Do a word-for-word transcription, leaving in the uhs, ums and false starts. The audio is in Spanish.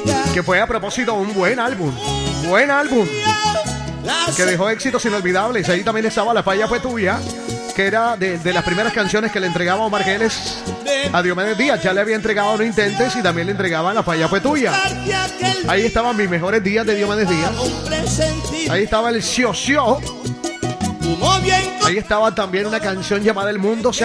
Que fue a propósito un buen álbum. Buen álbum. Que dejó éxitos inolvidables. Ahí también estaba La Falla Fue Tuya, que era de, de las primeras canciones que le entregaba Omar Geles a Diomedes Díaz. Ya le había entregado No Intentes y también le entregaba La Falla Fue Tuya. Ahí estaban mis mejores días de Diomedes Díaz. Ahí estaba el Xio Xio. Ahí estaba también una canción llamada El Mundo Se